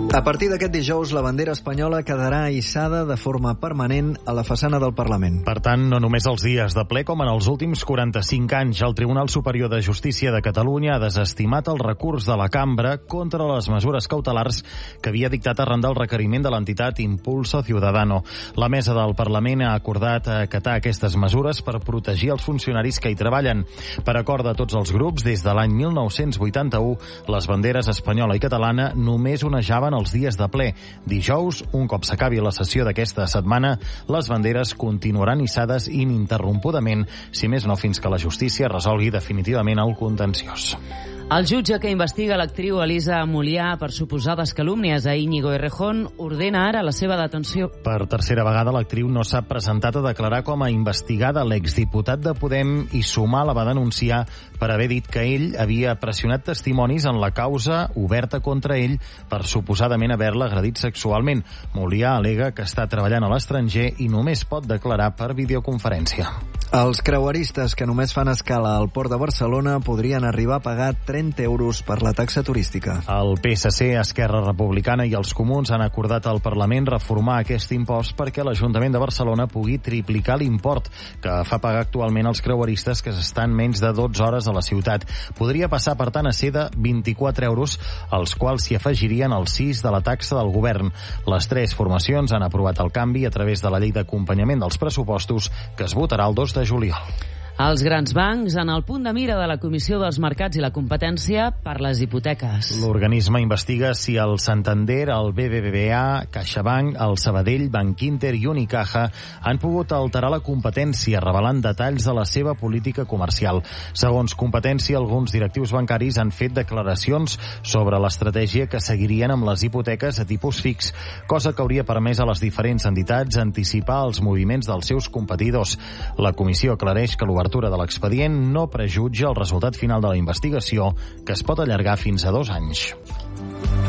A partir d'aquest dijous, la bandera espanyola quedarà hissada de forma permanent a la façana del Parlament. Per tant, no només els dies de ple, com en els últims 45 anys, el Tribunal Superior de Justícia de Catalunya ha desestimat el recurs de la cambra contra les mesures cautelars que havia dictat arran del requeriment de l'entitat Impulso Ciudadano. La mesa del Parlament ha acordat acatar aquestes mesures per protegir els funcionaris que hi treballen. Per acord de tots els grups, des de l'any 1981, les banderes espanyola i catalana només onejaven els dies de ple. Dijous, un cop s'acabi la sessió d'aquesta setmana, les banderes continuaran hissades ininterrompudament, si més no fins que la justícia resolgui definitivament el contenciós. El jutge que investiga l'actriu Elisa Molià per suposades calúmnies a Íñigo Errejón ordena ara la seva detenció. Per tercera vegada, l'actriu no s'ha presentat a declarar com a investigada. L'exdiputat de Podem i Sumar la va denunciar per haver dit que ell havia pressionat testimonis en la causa oberta contra ell per suposadament haver-la agredit sexualment. Molià al·lega que està treballant a l'estranger i només pot declarar per videoconferència. Els creueristes que només fan escala al port de Barcelona podrien arribar a pagar 30 euros per la taxa turística. El PSC, Esquerra Republicana i els Comuns han acordat al Parlament reformar aquest impost perquè l'Ajuntament de Barcelona pugui triplicar l'import que fa pagar actualment els creueristes que estan menys de 12 hores a la ciutat. Podria passar, per tant, a ser de 24 euros, als quals s'hi afegirien els 6 de la taxa del govern. Les tres formacions han aprovat el canvi a través de la llei d'acompanyament dels pressupostos que es votarà el 2 de juliol. Els grans bancs en el punt de mira de la Comissió dels Mercats i la Competència per les hipoteques. L'organisme investiga si el Santander, el BBVA, CaixaBank, el Sabadell, Bankinter i Unicaja han pogut alterar la competència, revelant detalls de la seva política comercial. Segons Competència, alguns directius bancaris han fet declaracions sobre l'estratègia que seguirien amb les hipoteques a tipus fix, cosa que hauria permès a les diferents entitats anticipar els moviments dels seus competidors. La comissió aclareix que l'obertura de l'expedient no prejutja el resultat final de la investigació, que es pot allargar fins a 2 anys.